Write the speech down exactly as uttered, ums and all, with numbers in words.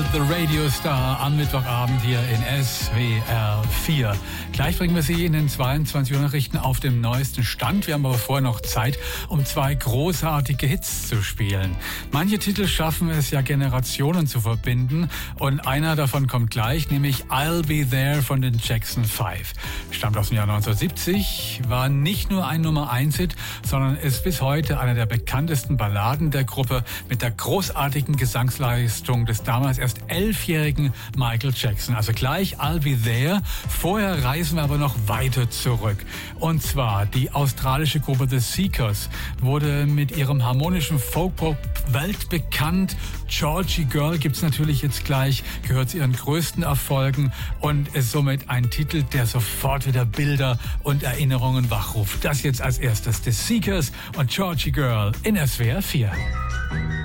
Girl, The Radio Star am Mittwochabend hier in S W R vier. Gleich bringen wir Sie in den zweiundzwanzig Uhr Nachrichten auf dem neuesten Stand. Wir haben aber vorher noch Zeit, um zwei großartige Hits zu spielen. Manche Titel schaffen es ja, Generationen zu verbinden. Und einer davon kommt gleich, nämlich I'll Be There von den Jackson Five. Stammt aus dem Jahr neunzehnhundertsiebzig, war nicht nur ein Nummer eins Hit, sondern ist bis heute einer der bekanntesten Balladen der Gruppe mit der großartigen Gesangsleistung des damals erst elfjährigen Michael Jackson. Also gleich I'll Be There. Vorher reisen wir aber noch weiter zurück. Und zwar die australische Gruppe The Seekers wurde mit ihrem harmonischen Folkpop weltbekannt. Georgie Girl gibt's natürlich jetzt gleich, gehört zu ihren größten Erfolgen und ist somit ein Titel, der sofort wieder Bilder und Erinnerungen wachruft. Das jetzt als erstes The Seekers und Georgie Girl in S W R vier.